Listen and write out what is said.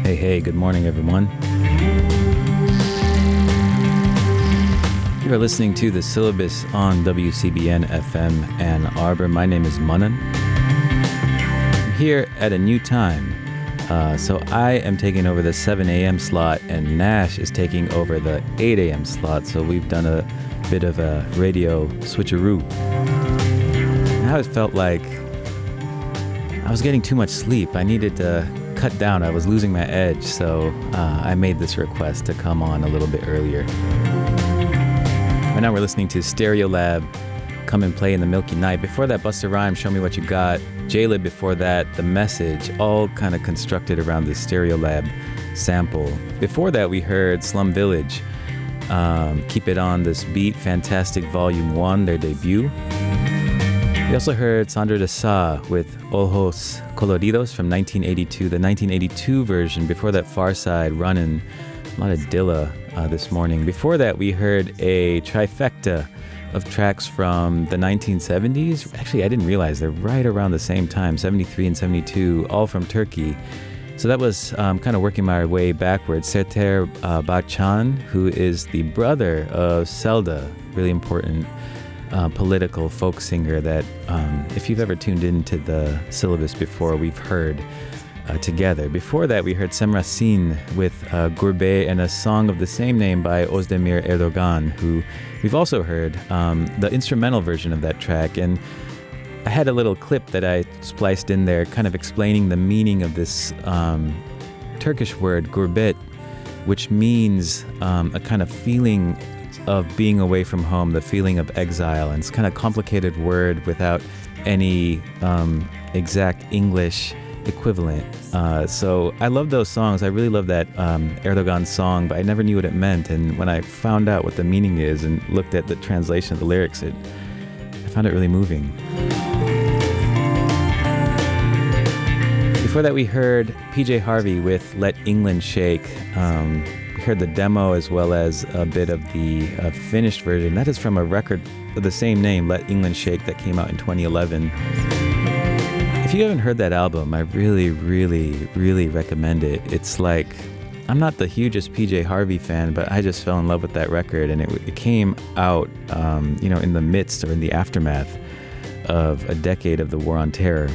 Hey, good morning, everyone. You are listening to The Syllabus on WCBN FM Ann Arbor. My name is Manan. I'm here at a new time. So I am taking over the 7 a.m. slot, and Nash is taking over the 8 a.m. slot. So we've done a bit of a radio switcheroo. Now it felt like I was getting too much sleep. I needed to cut down. I was losing my edge, so I made this request to come on a little bit earlier. Right now we're listening to Stereolab, Come and Play in the Milky Night. Before that, Busta Rhymes, Show Me What You Got. J-Lib before that, The Message, all kind of constructed around this Stereolab sample. Before that, we heard Slum Village, Keep It On This Beat, Fantastic Volume 1, their debut. We also heard Sandra de Sa with Ojos Coloridos from 1982, the 1982 version. Before that, Farside, Runnin', a lot of Dilla this morning. Before that, we heard a trifecta of tracks from the 1970s. Actually, I didn't realize they're right around the same time, 73 and 72, all from Turkey. So that was kind of working my way backwards. Serter Bachan, who is the brother of Selda, really important political folk singer that if you've ever tuned into the syllabus before, we've heard together. Before that, we heard Semrasin with Gurbe and a song of the same name by Özdemir Erdogan, who we've also heard the instrumental version of that track. And I had a little clip that I spliced in there kind of explaining the meaning of this Turkish word, gurbet, which means a kind of feeling of being away from home, the feeling of exile. And it's kind of a complicated word without any exact English equivalent. So I love those songs. I really love that Erdogan song, but I never knew what it meant. And when I found out what the meaning is and looked at the translation of the lyrics, I found it really moving. Before that, we heard PJ Harvey with Let England Shake. We heard the demo as well as a bit of the finished version. That is from a record of the same name, Let England Shake, that came out in 2011. If you haven't heard that album, I really, really, really recommend it. It's like, I'm not the hugest PJ Harvey fan, but I just fell in love with that record, and it came out, in the midst or in the aftermath of a decade of the War on Terror.